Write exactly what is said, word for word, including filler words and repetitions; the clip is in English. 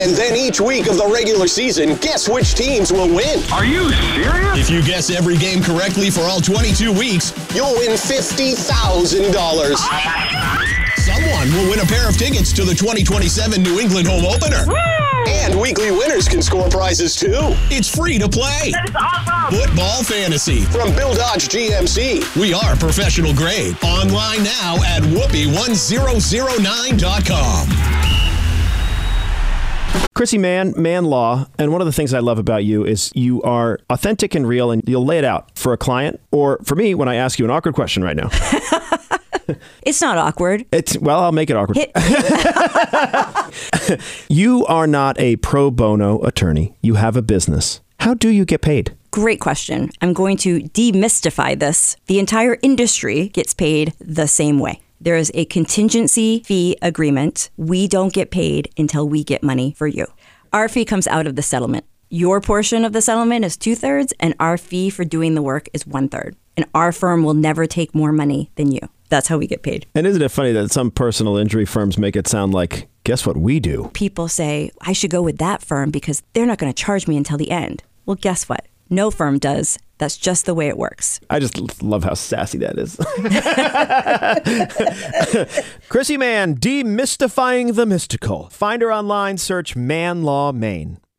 And then each week of the regular season, guess which teams will win. Are you serious? If you guess every game correctly for all twenty-two weeks, you'll win fifty thousand dollars. Someone will win a pair of tickets to the twenty twenty-seven New England home opener. Woo! And weekly winners can score prizes too. It's free to play. That is awesome. Football Fantasy from Bill Dodge G M C. We are professional grade. Online now at whoopee one thousand nine dot com. Chrissy Mann, Man Law, and one of the things I love about you is you are authentic and real, and you'll lay it out for a client or for me when I ask you an awkward question right now. It's not awkward. It's well, I'll make it awkward. Hit- You are not a pro bono attorney. You have a business. How do you get paid? Great question. I'm going to demystify this. The entire industry gets paid the same way. There is a contingency fee agreement. We don't get paid until we get money for you. Our fee comes out of the settlement. Your portion of the settlement is two thirds, and our fee for doing the work is one third. And our firm will never take more money than you. That's how we get paid. And isn't it funny that some personal injury firms make it sound like, guess what we do? People say, I should go with that firm because they're not going to charge me until the end. Well, guess what? No firm does. That's just the way it works. I just love how sassy that is. Chrissy Mann, demystifying the mystical. Find her online, search Man Law Maine.